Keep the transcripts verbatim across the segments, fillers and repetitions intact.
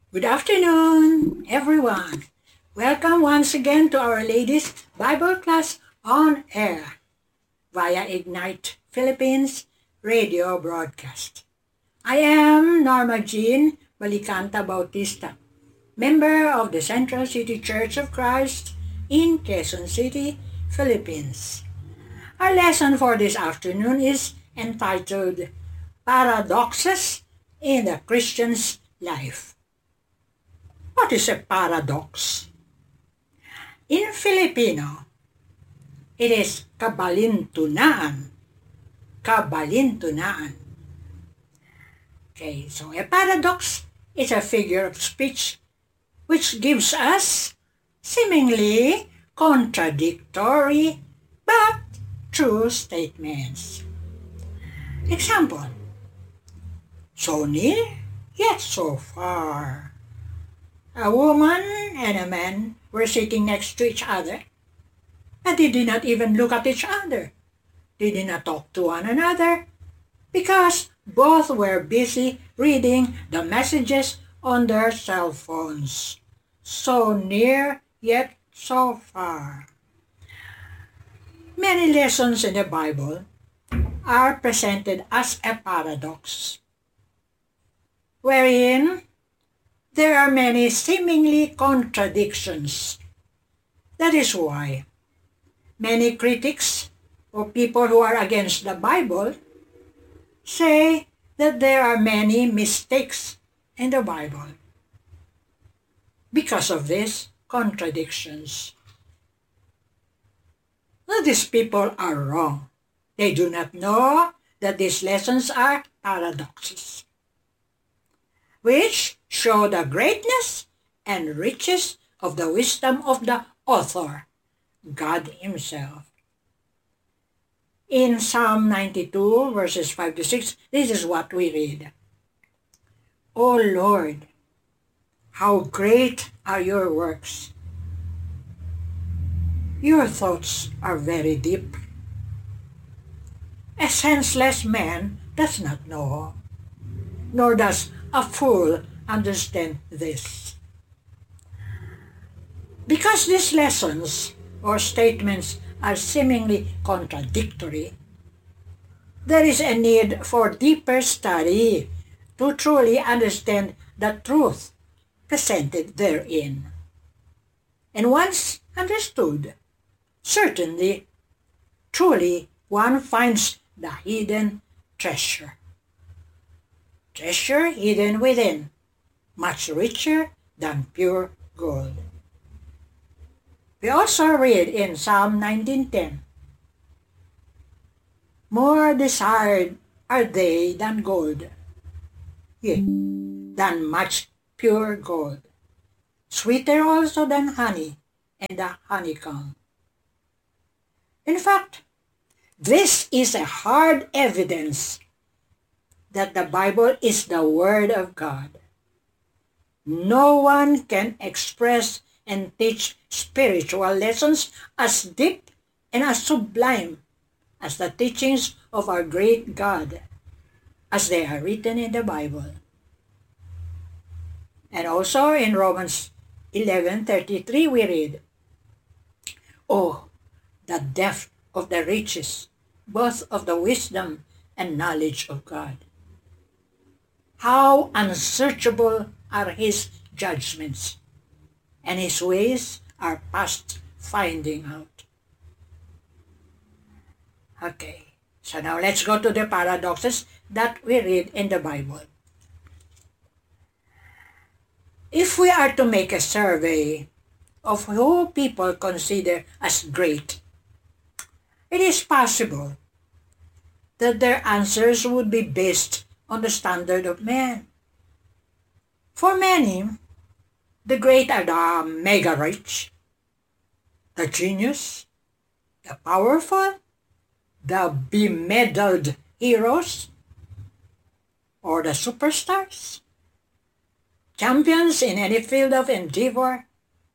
Good afternoon, everyone. Welcome once again to Our Lady's Bible class on air via Ignite Philippines radio broadcast. I am Norma Jean Balicanta Bautista, member of the Central City Church of Christ in Quezon City, Philippines. Our lesson for this afternoon is entitled Paradoxes in the Christian's Life. What is a paradox? In Filipino, it is kabalintunaan. Kabalintunaan. Okay, so a paradox is a figure of speech which gives us seemingly contradictory but true statements. Example, so near yet so far. A woman and a man were sitting next to each other, but they did not even look at each other. They did not talk to one another because both were busy reading the messages on their cell phones. So near, yet so far. Many lessons in the Bible are presented as a paradox, wherein there are many seemingly contradictions. That is why many critics or people who are against the Bible say that there are many mistakes in the Bible because of these contradictions. Now, these people are wrong. They do not know that these lessons are paradoxes, which show the greatness and riches of the wisdom of the author, God Himself. In Psalm ninety-two, verses five to six, this is what we read. O Lord, how great are your works! Your thoughts are very deep. A senseless man does not know, nor does a fool understand this. Because these lessons or statements are seemingly contradictory, there is a need for deeper study to truly understand the truth presented therein. And once understood, certainly, truly, one finds the hidden treasure. Treasure hidden within, much richer than pure gold. We also read in Psalm nineteen ten, more desired are they than gold, yea, than much pure gold, sweeter also than honey and the honeycomb. In fact, this is a hard evidence that the Bible is the Word of God. No one can express and teach spiritual lessons as deep and as sublime as the teachings of our great God, as they are written in the Bible. And also in Romans eleven thirty-three we read, Oh, the depth of the riches, both of the wisdom and knowledge of God. How unsearchable are His judgments, and His ways are past finding out. Okay, so now let's go to the paradoxes that we read in the Bible. If we are to make a survey of who people consider as great, it is possible that their answers would be based on the standard of man. For many, the great are the mega rich, the genius, the powerful, the bemedaled heroes, or the superstars, champions in any field of endeavor,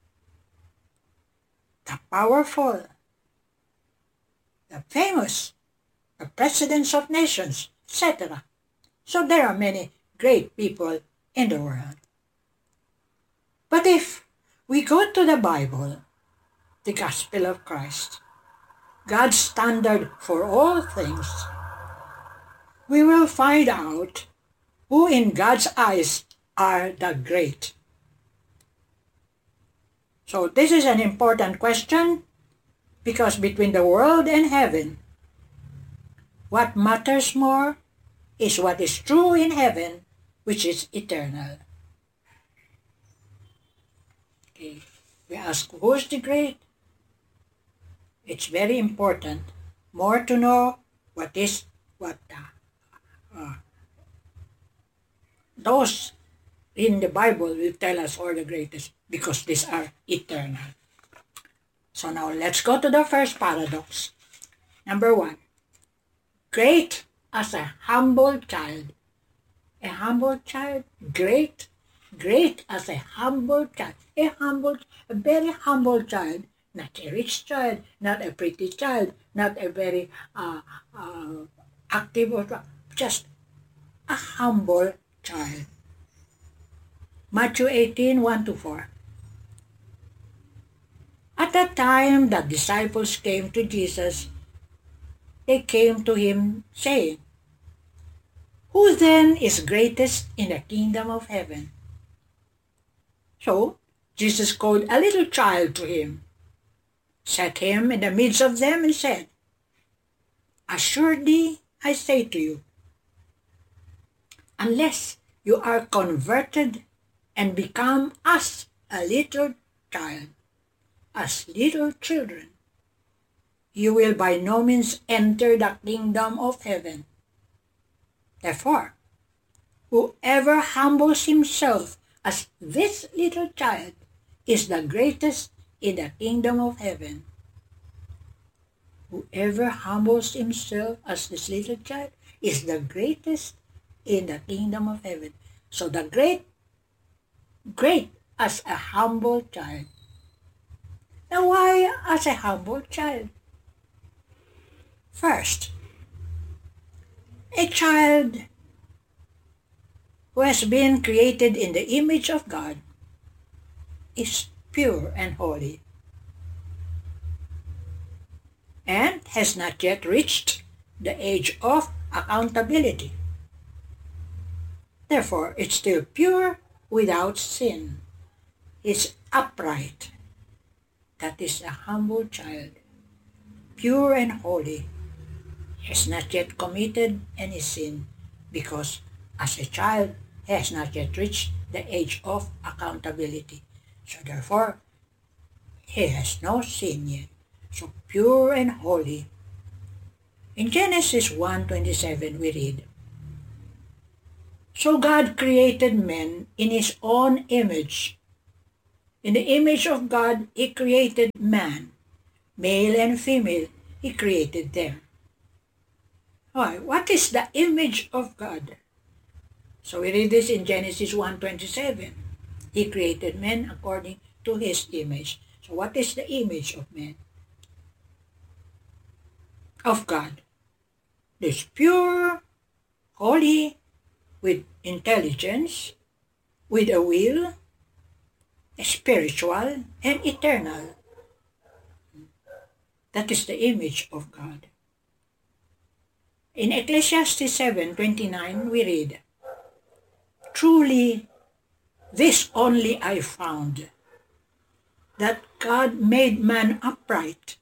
the powerful, the famous, the presidents of nations, et cetera. So there are many great people in the world. But if we go to the Bible, the Gospel of Christ, God's standard for all things, we will find out who in God's eyes are the great. So this is an important question, because between the world and heaven, what matters more is what is true in heaven, which is eternal. Okay. We ask, who's the great? It's very important more to know what is what uh, uh, those in the Bible will tell us are the greatest, because these are eternal. So now let's go to the first paradox. Number one, great as a humble child. A humble child, great, great as a humble child. A humble, a very humble child, not a rich child, not a pretty child, not a very uh, uh, active, or just a humble child. Matthew eighteen, one to four. At that time the disciples came to Jesus. They came to him, saying, "Who then is greatest in the kingdom of heaven?" So Jesus called a little child to him, set him in the midst of them, and said, "Assuredly I say to you, unless you are converted and become as a little child, as little children, you will by no means enter the kingdom of heaven. Therefore, whoever humbles himself as this little child is the greatest in the kingdom of heaven." Whoever humbles himself as this little child is the greatest in the kingdom of heaven. So the great, great as a humble child. Now why as a humble child? First, a child who has been created in the image of God is pure and holy, and has not yet reached the age of accountability. Therefore, it's still pure without sin. It's upright. That is a humble child, pure and holy, has not yet committed any sin, because as a child he has not yet reached the age of accountability. So therefore, he has no sin yet. So pure and holy. In Genesis one twenty-seven we read, "So God created men in his own image. In the image of God he created man. Male and female he created them." Why? What is the image of God? So we read this in Genesis one twenty-seven. He created men according to his image. So what is the image of man? Of God. This pure, holy, with intelligence, with a will, spiritual, and eternal. That is the image of God. In Ecclesiastes seven twenty-nine we read, "Truly, this only I found, that God made man upright,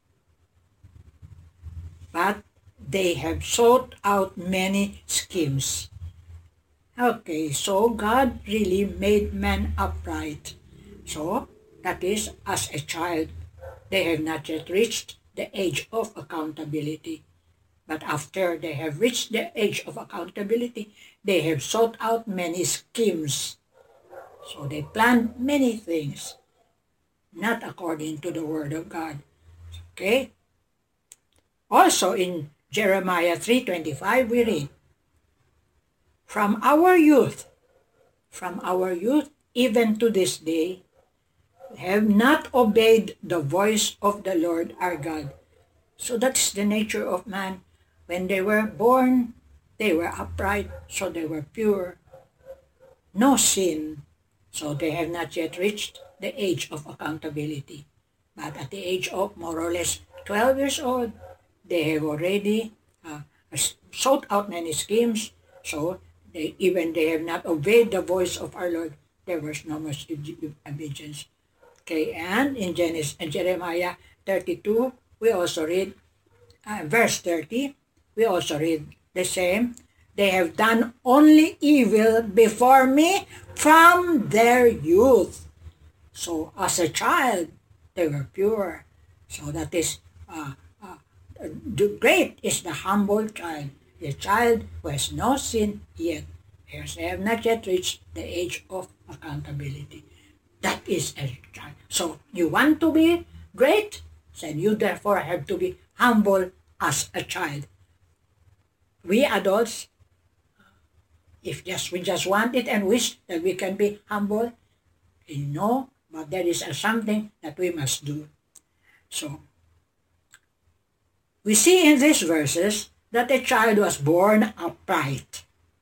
but they have sought out many schemes." Okay, so God really made man upright. So, that is, as a child, they have not yet reached the age of accountability. But after they have reached the age of accountability, they have sought out many schemes. So they planned many things, not according to the word of God. Okay? Also in Jeremiah three twenty-five we read, "From our youth, from our youth even to this day, we have not obeyed the voice of the Lord our God." So that's the nature of man. When they were born, they were upright, so they were pure. No sin. So they have not yet reached the age of accountability. But at the age of more or less twelve years old, they have already uh, sought out many schemes. So they, even they have not obeyed the voice of our Lord, there was no much obedience. Okay, and in Genesis and Jeremiah thirty-two, we also read uh, verse thirty. We also read the same. They have done only evil before me from their youth. So as a child, they were pure. So that is, uh, uh, the great is the humble child, the child who has no sin yet, because they have not yet reached the age of accountability. That is a child. So you want to be great, then you therefore have to be humble as a child. We adults, if just we just want it and wish that we can be humble, you know, but there is a something that we must do. So, we see in these verses that a child was born upright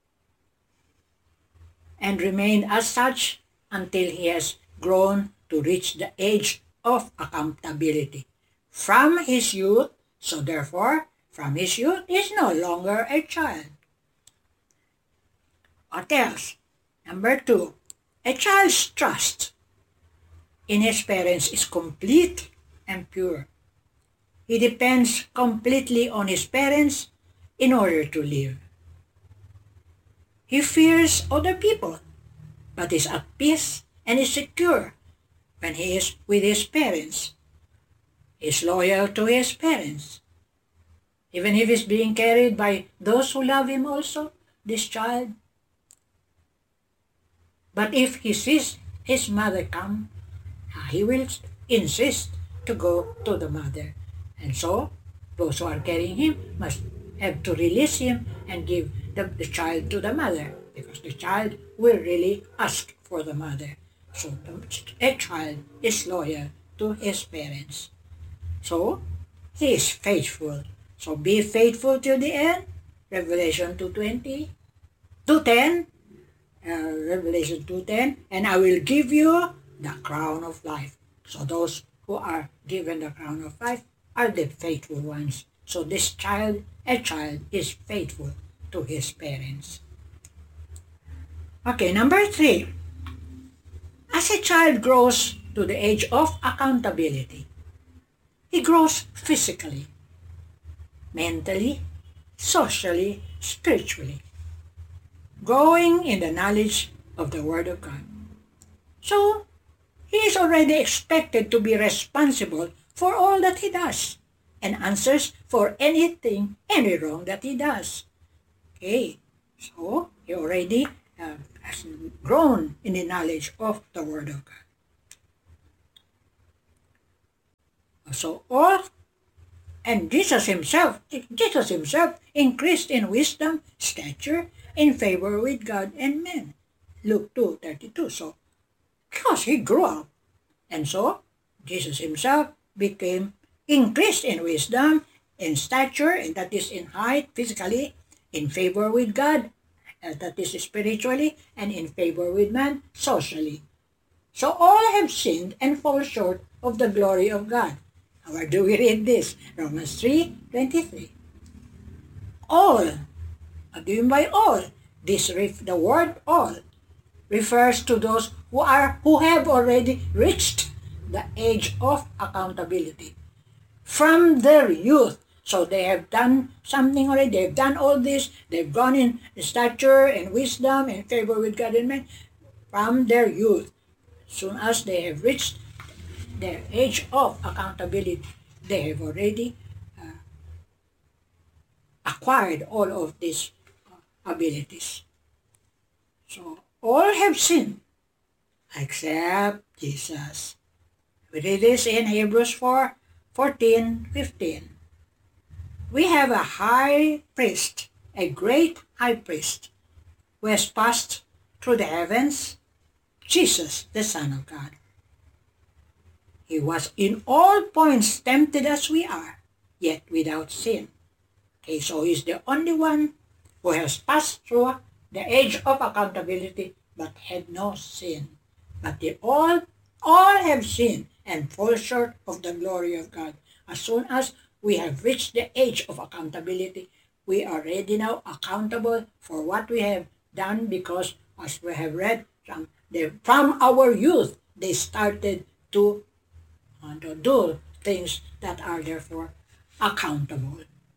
and remained as such until he has grown to reach the age of accountability. From his youth, so therefore, from his youth, he is no longer a child. What else? Number two, a child's trust in his parents is complete and pure. He depends completely on his parents in order to live. He fears other people, but is at peace and is secure when he is with his parents. He is loyal to his parents. Even if he is being carried by those who love him also, this child. But if he sees his mother come, he will insist to go to the mother. And so, those who are carrying him must have to release him and give the, the child to the mother, because the child will really ask for the mother. So, the, a child is loyal to his parents. So, he is faithful. So, be faithful till the end. Revelation two twenty, two ten, uh, Revelation two ten, and I will give you the crown of life. So those who are given the crown of life are the faithful ones. So this child, a child, is faithful to his parents. Okay, number three. As a child grows to the age of accountability, he grows physically, mentally, socially, spiritually, growing in the knowledge of the Word of God. So, he is already expected to be responsible for all that he does and answers for anything, any wrong that he does. Okay, so he already uh, has grown in the knowledge of the Word of God. So all, and Jesus himself, Jesus himself increased in wisdom, stature, in favor with God and men. Luke two thirty-two. So, because he grew up, and so Jesus himself became increased in wisdom, in stature, and that is in height, physically, in favor with God, and that is spiritually, and in favor with man, socially. So all have sinned and fall short of the glory of God. Where do we read this? Romans three twenty-three. All. What do you mean by all? This ref, the word all refers to those who are who have already reached the age of accountability from their youth. So they have done something already. They've done all this. They've gone in stature and wisdom and favor with God and men from their youth. As soon as they have reached their age of accountability, they have already uh, acquired all of these uh, abilities. So all have sinned except Jesus. We read this in Hebrews four fourteen fifteen. We have a high priest, a great high priest, who has passed through the heavens, Jesus, the Son of God. He was in all points tempted as we are, yet without sin. Okay, so he's the only one who has passed through the age of accountability but had no sin. But they all, all have sinned and fall short of the glory of God. As soon as we have reached the age of accountability, we are ready now accountable for what we have done, because as we have read from, the, from our youth, they started to, uh, to do things that are therefore accountable.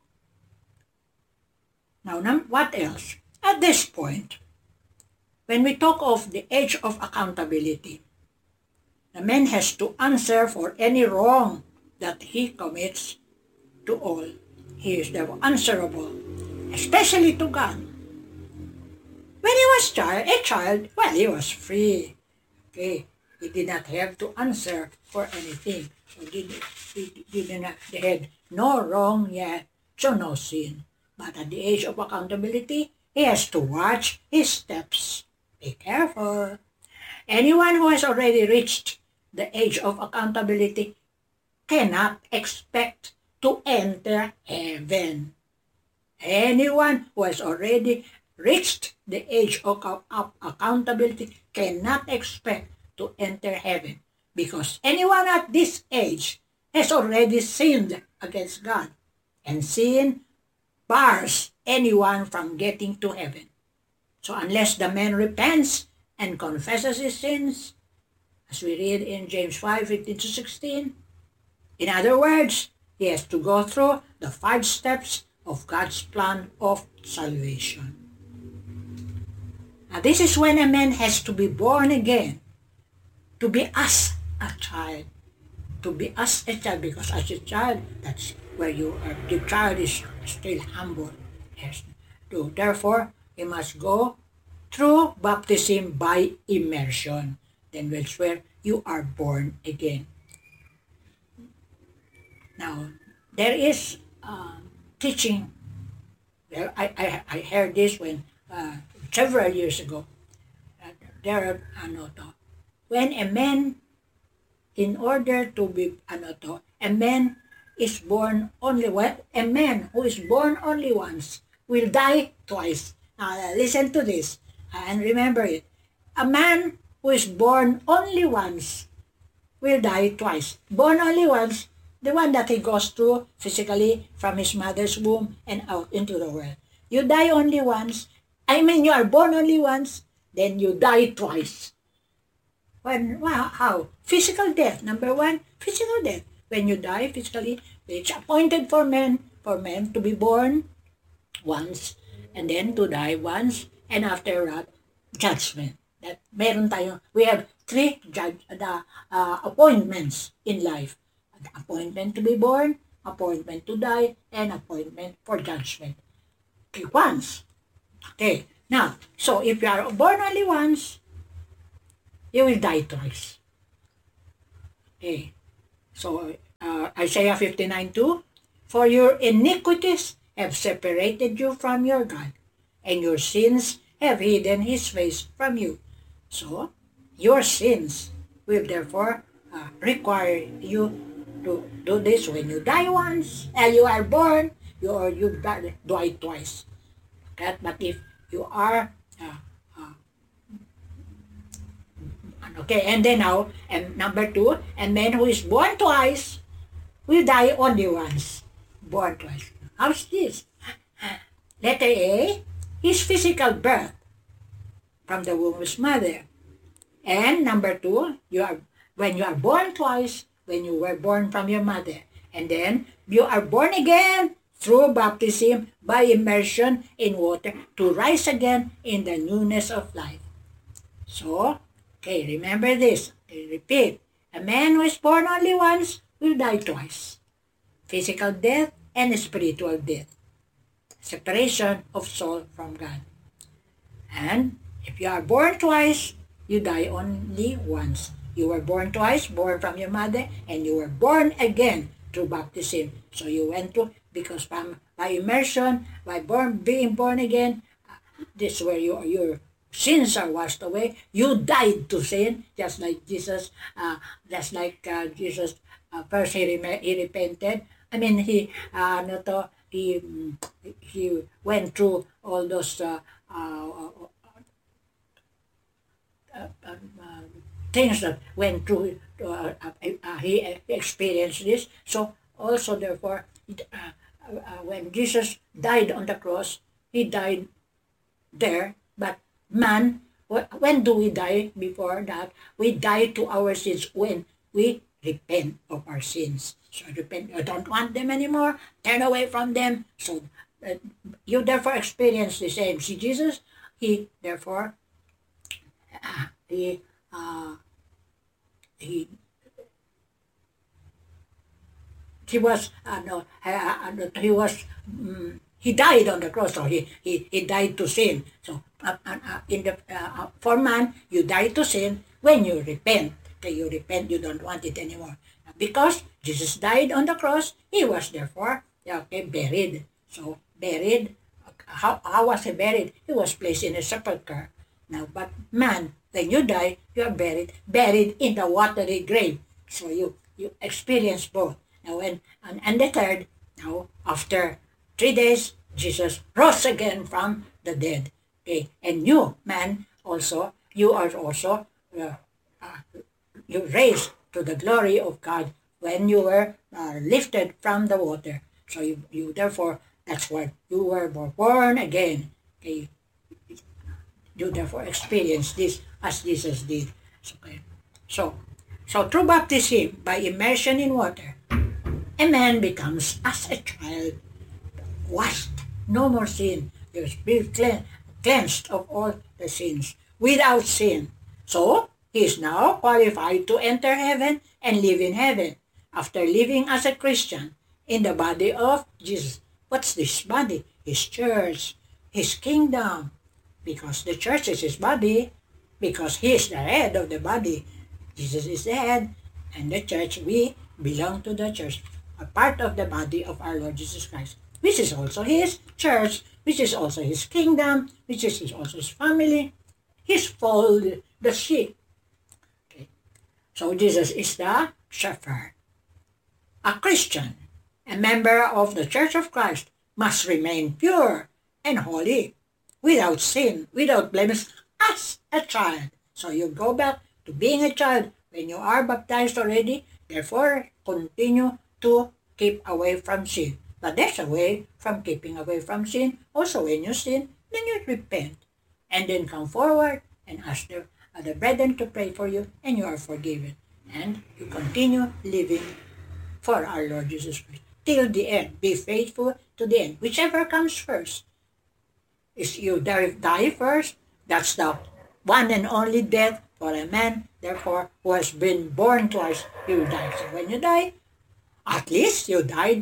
Now, what else? At this point, when we talk of the age of accountability, the man has to answer for any wrong that he commits to all. He is therefore answerable, especially to God. When he was child, a child, well, he was free. Okay, he did not have to answer for anything. So did, he, he did not, they had no wrong yet, so no sin. But at the age of accountability, he has to watch his steps. Be careful. Anyone who has already reached the age of accountability cannot expect to enter heaven. Anyone who has already reached the age of, of accountability cannot expect to enter heaven, because anyone at this age has already sinned against God, and sin bars anyone from getting to heaven. So unless the man repents and confesses his sins, as we read in James five, fifteen to sixteen, in other words, he has to go through the five steps of God's plan of salvation. Now this is when a man has to be born again, to be as a child, to be as a child, because as a child, that's where you are, the child is still humble. Yes. So therefore, he must go through baptism by immersion. Then that's where you are born again. Now, there is uh, teaching. Well, I, I, I heard this when uh, several years ago. Uh, there are, ano to, when a man, in order to be, ano to, a man is born only one, a man who is born only once will die twice. Now, listen to this uh, and remember it. A man who is born only once will die twice. Born only once, the one that he goes through physically from his mother's womb and out into the world. You die only once. I mean, you are born only once, then you die twice. When, well, how? Physical death. Number one, physical death. When you die physically, it's appointed for men, for men to be born once, and then to die once, and after that, judgment. That meron tayo, we have three judge, the, uh, appointments in life. Appointment to be born, appointment to die, and appointment for judgment. Okay, once. Okay, now, so if you are born only once, you will die twice. Okay, so uh, Isaiah fifty-nine two, for your iniquities have separated you from your God, and your sins have hidden his face from you. So, your sins will therefore uh, require you to do this. When you die once, and you are born, you or you die, die twice. Okay? But if you are uh, uh, okay, and then now, and number two, a man who is born twice will die only once. Born twice. How's this? Letter A, his physical birth from the womb of his mother. And number two, you are when you are born twice, when you were born from your mother. And then you are born again through baptism by immersion in water to rise again in the newness of life. So, okay, remember this. Okay, repeat. A man who is born only once will die twice. Physical death and spiritual death. Separation of soul from God. And if you are born twice, you die only once. You were born twice, born from your mother, and you were born again through baptism. So you went to, because from by immersion, by born being born again, uh, this is where you, your sins are washed away. You died to sin, just like Jesus. Uh, just like uh, Jesus uh, first he, re- he repented. I mean he uh, no to, he he went through all those uh, uh, uh, uh, uh, things that went through, uh, uh, uh, he experienced this. So also, therefore, uh, uh, when Jesus died on the cross, he died there. But man, when do we die? Before that, we die to our sins when we repent of our sins. So repent, you don't want them anymore, turn away from them. So uh, you therefore experience the same. See, Jesus, he therefore, uh, he, uh, he, he was, uh, no, uh, uh, he was, um, he died on the cross, so he, he, he died to sin. So uh, uh, in the uh, for man, you die to sin when you repent. Okay, you repent, you don't want it anymore. Because Jesus died on the cross, he was therefore okay, buried. So buried, how, how was he buried? He was placed in a sepulchre. Now, but man, when you die, you are buried, buried in the watery grave. So you, you experience both. Now, and, and, and the third, now, after three days, Jesus rose again from the dead. Okay, and you, man, also, you are also, uh, uh, you raised to the glory of God when you were uh, lifted from the water. So you, you therefore, that's what you were born again. Okay, you therefore experience this as Jesus did. Okay. So, so through baptism, by immersion in water, a man becomes as a child, washed, no more sin. You're clean, cleansed of all the sins, without sin. So, he is now qualified to enter heaven and live in heaven after living as a Christian in the body of Jesus. What's this body? His church, his kingdom. Because the church is his body, because he is the head of the body. Jesus is the head, and the church, we belong to the church, a part of the body of our Lord Jesus Christ, which is also his church, which is also his kingdom, which is also his family, his fold, the sheep. Okay. So Jesus is the shepherd. A Christian, a member of the Church of Christ, must remain pure and holy, without sin, without blemish, as a child. So you go back to being a child when you are baptized already. Therefore, continue to keep away from sin. But there's a way from keeping away from sin. Also, when you sin, then you repent. And then come forward and ask the, uh, the brethren to pray for you, and you are forgiven. And you continue living for our Lord Jesus Christ till the end. Be faithful to the end, whichever comes first. Is you die first, that's the one and only death for a man, therefore, who has been born twice, he will die. So when you die, at least you died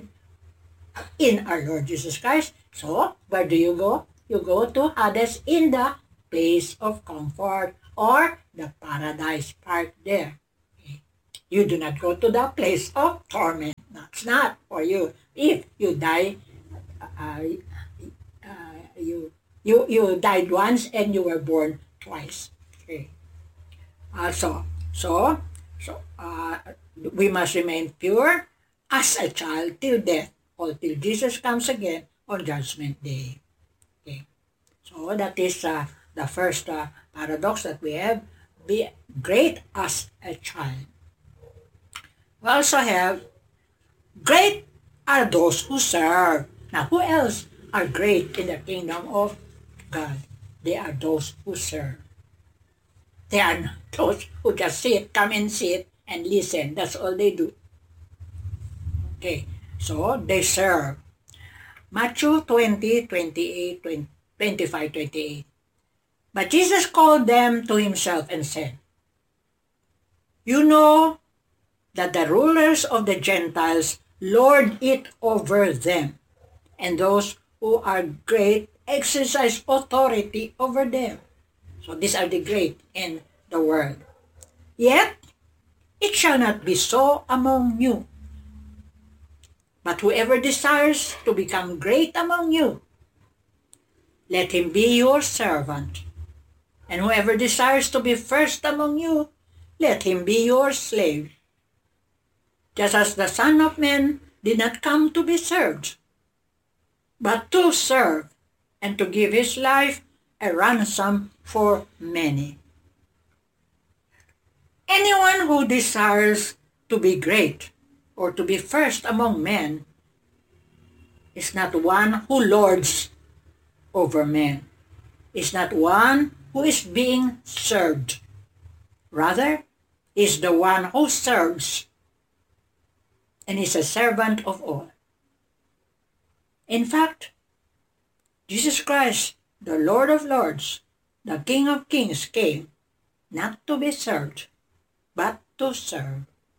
in our Lord Jesus Christ. So, where do you go? You go to Hades, in the place of comfort, or the paradise part there. Okay. You do not go to the place of torment. That's not for you. If you die, uh, uh, you You you died once and you were born twice. Okay. Uh, so so so uh, we must remain pure as a child till death, or till Jesus comes again on Judgment Day. Okay. So that is uh, the first uh, paradox that we have. Be great as a child. We also have great are those who serve. Now, who else are great in the kingdom of God? They are those who serve. They are not those who just sit, come and sit and listen. That's all they do. Okay, so they serve. Matthew twenty, twenty-eight, twenty-five, twenty-eight. But Jesus called them to himself and said, "You know that the rulers of the Gentiles lord it over them, and those who are great exercise authority over them." So these are the great in the world. Yet, it shall not be so among you. But whoever desires to become great among you, let him be your servant. And whoever desires to be first among you, let him be your slave. Just as the Son of Man did not come to be served, but to serve, and to give his life a ransom for many. Anyone who desires to be great or to be first among men is not one who lords over men, is not one who is being served. Rather, is the one who serves and is a servant of all. In fact, Jesus Christ, the Lord of Lords, the King of Kings, came not to be served, but to serve.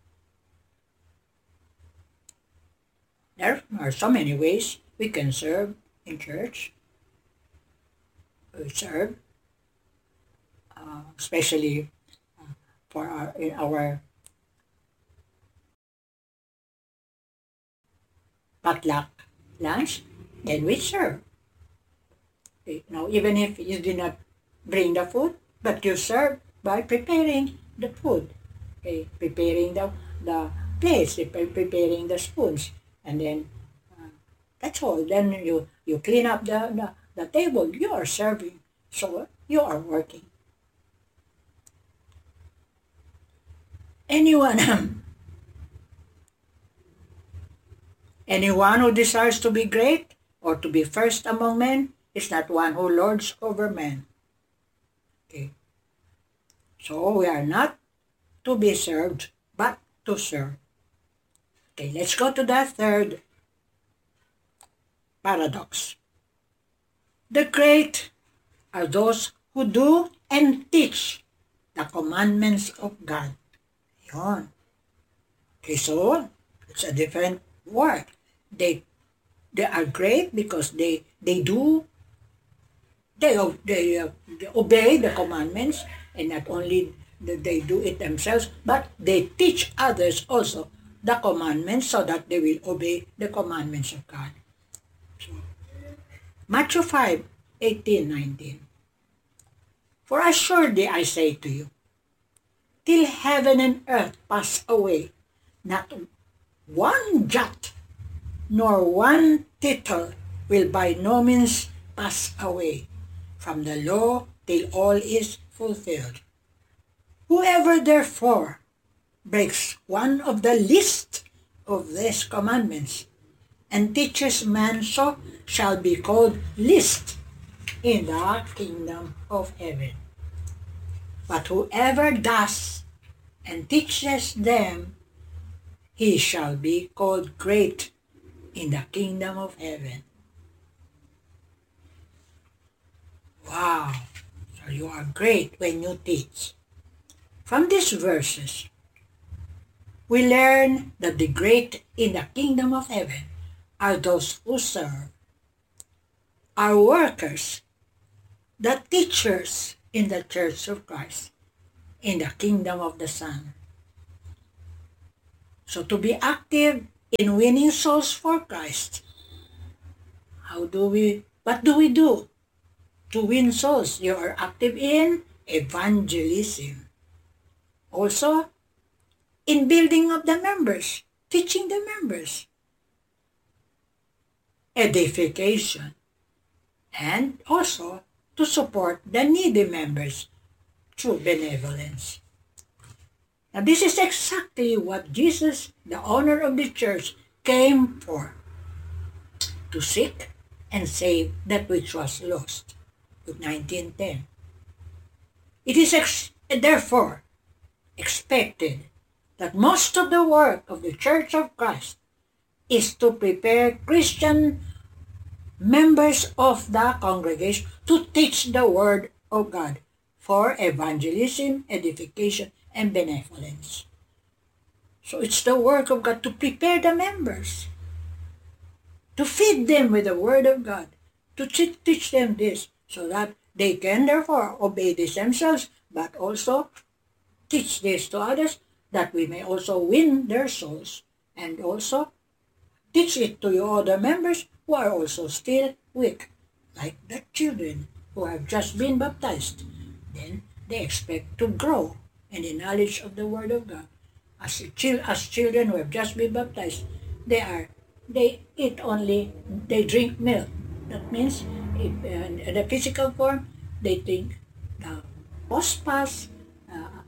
There are so many ways we can serve in church. We serve, uh, especially uh, for our, in our potluck lunch, then we serve. Okay, now, even if you did not bring the food, but you serve by preparing the food, okay, preparing the, the plates, preparing the spoons, and then uh, that's all. Then you, you clean up the, the, the table. You are serving, so you are working. Anyone, anyone who desires to be great or to be first among men is not one who lords over men. Okay. So we are not to be served, but to serve. Okay, let's go to the third paradox. The great are those who do and teach the commandments of God. Yon. Okay, so it's a different word. They they are great because they they do they they, uh, they obey the commandments, and not only that they do it themselves, but they teach others also the commandments so that they will obey the commandments of God. So, Matthew five, eighteen, nineteen. For assuredly I say to you, till heaven and earth pass away, not one jot nor one tittle will by no means pass away from the law till all is fulfilled. Whoever therefore breaks one of the least of these commandments and teaches man so shall be called least in the kingdom of heaven. But whoever does and teaches them, he shall be called great in the kingdom of heaven. Wow! So you are great when you teach. From these verses, we learn that the great in the kingdom of heaven are those who serve, are workers, the teachers in the church of Christ, in the kingdom of the Son. So to be active in winning souls for Christ, how do we, what do we do to win souls? You are active in evangelism. Also, in building up the members, teaching the members, edification, and also to support the needy members through benevolence. Now this is exactly what Jesus, the owner of the church, came for, to seek and save that which was lost. Luke nineteen ten. It is ex- therefore expected that most of the work of the Church of Christ is to prepare Christian members of the congregation to teach the Word of God for evangelism, edification, and benevolence. So it's the work of God to prepare the members, to feed them with the Word of God, to teach them this, so that they can therefore obey this themselves, but also teach this to others, that we may also win their souls, and also teach it to your other members who are also still weak, like the children who have just been baptized. Then they expect to grow in the knowledge of the Word of God. As, chil- as children who have just been baptized, they are they eat only, they drink milk. That means, if, uh, in the physical form, they drink the pospas, uh,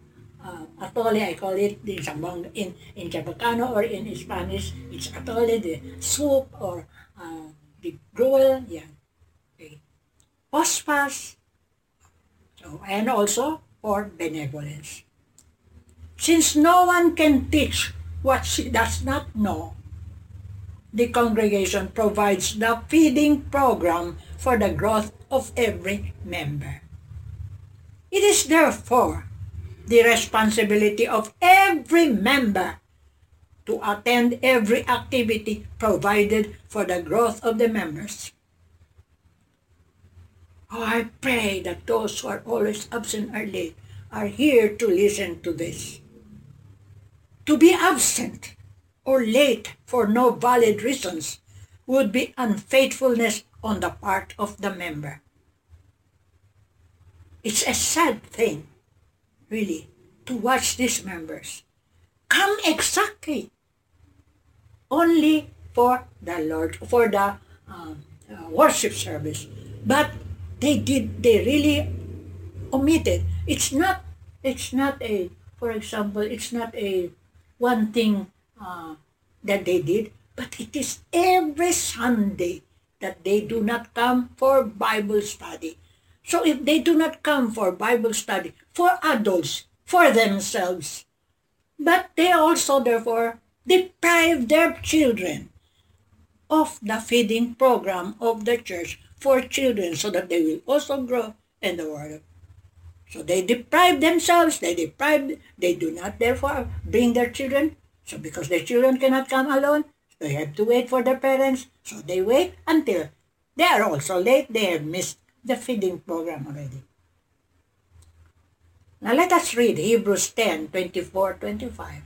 uh, atole, I call it in Sambang, in, in Chabacano or in Spanish, it's atole, the soup or uh, the gruel, yeah. Okay. Pospas, so, and also for benevolence. Since no one can teach what she does not know, the congregation provides the feeding program for the growth of every member. It is therefore the responsibility of every member to attend every activity provided for the growth of the members. Oh, I pray that those who are always absent or late are here to listen to this. To be absent or late for no valid reasons would be unfaithfulness on the part of the member. It's a sad thing, really, to watch these members come exactly only for the Lord, for the uh, uh, worship service, but they did, they really omitted. It's not, it's not a, for example, it's not a one thing uh, that they did, but it is every Sunday that they do not come for Bible study. So if they do not come for Bible study, for adults, for themselves, but they also therefore deprive their children of the feeding program of the church for children so that they will also grow in the Word of God. So they deprive themselves, they deprive, they do not therefore bring their children. So because their children cannot come alone, they have to wait for their parents. So they wait until they are also late, they have missed the feeding program already. Now let us read Hebrews ten, twenty-four, twenty-five.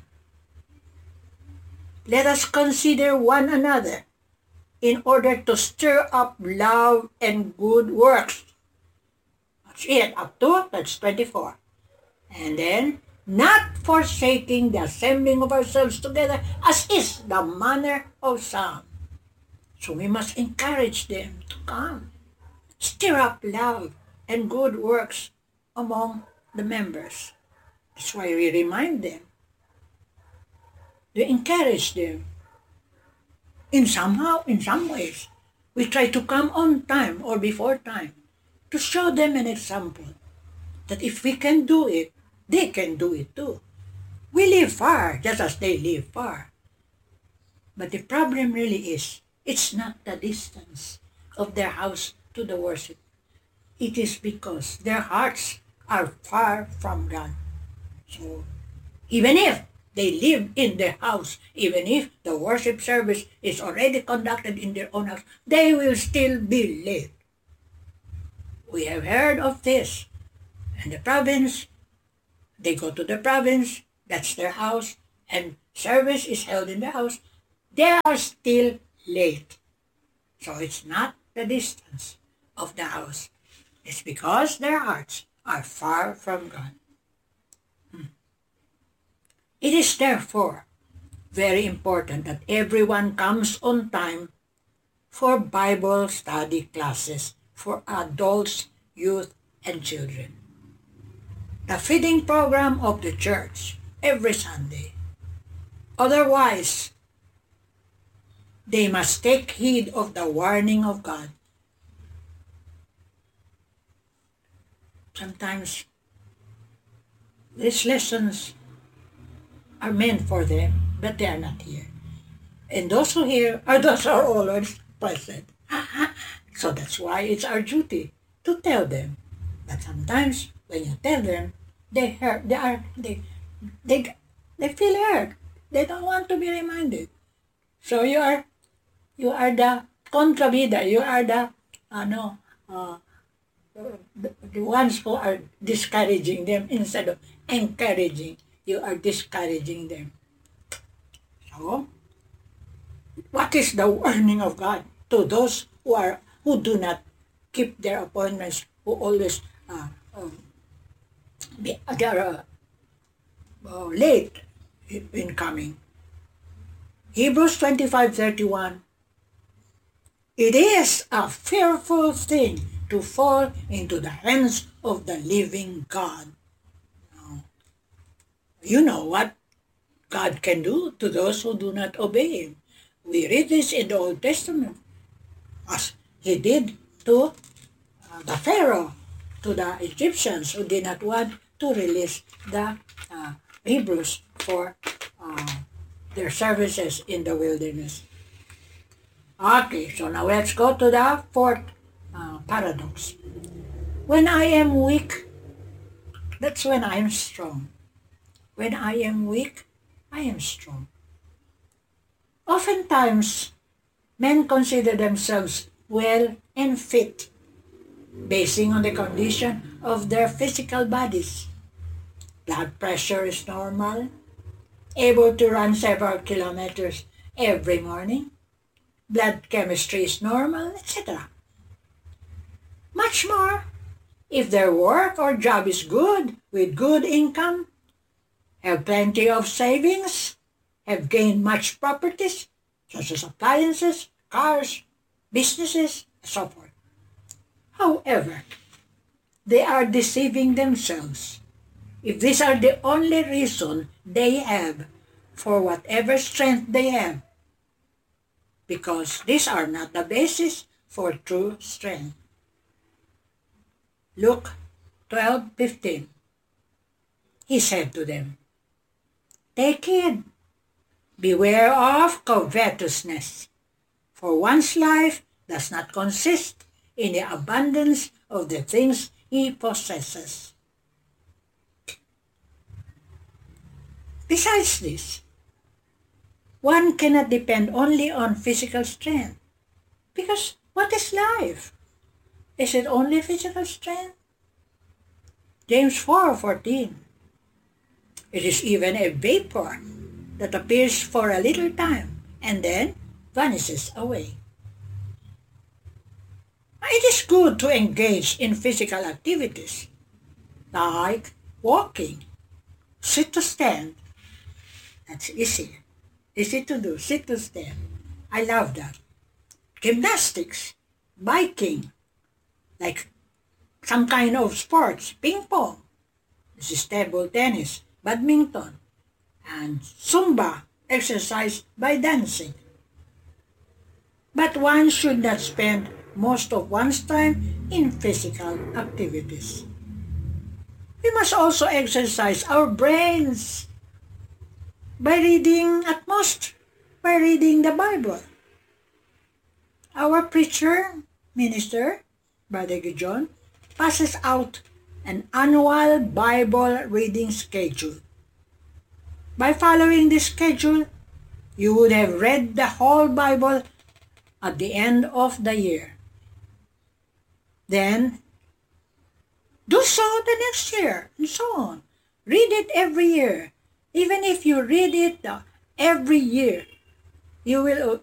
Let us consider one another in order to stir up love and good works. That's it, up to, that's twenty-four. And then, not forsaking the assembling of ourselves together, as is the manner of some. So we must encourage them to come. Stir up love and good works among the members. That's why we remind them. We encourage them. In somehow, in some ways, we try to come on time or before time to show them an example that if we can do it, they can do it too. We live far just as they live far. But the problem really is, it's not the distance of their house to the worship. It is because their hearts are far from God. So, even if they live in their house, even if the worship service is already conducted in their own house, they will still be late. We have heard of this. In the province, they go to the province, that's their house, and service is held in the house. They are still late. So it's not the distance of the house. It's because their hearts are far from God. Hmm. It is therefore very important that everyone comes on time for Bible study classes for adults, youth, and children. The feeding program of the church every Sunday. Otherwise, they must take heed of the warning of God. Sometimes these lessons are meant for them, but they are not here. And those who hear are those who are always present. So that's why it's our duty to tell them. But sometimes when you tell them, they hurt, they are they they they feel hurt. They don't want to be reminded. So you are you are the contravida, you are the uh, no, uh, the, the ones who are discouraging them instead of encouraging. You are discouraging them. So, what is the warning of God to those who are who do not keep their appointments, who always uh, um, be, they are uh, uh, late in coming? Hebrews twenty-five thirty-one. It is a fearful thing to fall into the hands of the living God. You know what God can do to those who do not obey Him. We read this in the Old Testament, as He did to uh, the Pharaoh, to the Egyptians who did not want to release the uh, Hebrews for uh, their services in the wilderness. Okay, so now let's go to the fourth uh, paradox. When I am weak, that's when I am strong. When I am weak, I am strong. Oftentimes, men consider themselves well and fit, basing on the condition of their physical bodies. Blood pressure is normal, able to run several kilometers every morning, blood chemistry is normal, et cetera. Much more, if their work or job is good, with good income, have plenty of savings, have gained much properties, such as appliances, cars, businesses, and so forth. However, they are deceiving themselves if these are the only reason they have for whatever strength they have, because these are not the basis for true strength. Luke twelve fifteen. He said to them, "Take heed, beware of covetousness, for one's life does not consist in the abundance of the things he possesses." Besides this, one cannot depend only on physical strength, because what is life? Is it only physical strength? James four fourteen. It is even a vapor that appears for a little time and then vanishes away. It is good to engage in physical activities like walking, sit to stand. That's easy. Easy to do, sit to stand. I love that. Gymnastics, biking, like some kind of sports, ping pong, this is table tennis, badminton, and Zumba, exercise by dancing. But one should not spend most of one's time in physical activities. We must also exercise our brains by reading, at most, by reading the Bible. Our preacher, minister, Brother Gideon, passes out an annual Bible reading schedule. By following this schedule, you would have read the whole Bible at the end of the year. Then, do so the next year, and so on. Read it every year. Even if you read it uh, every year, you will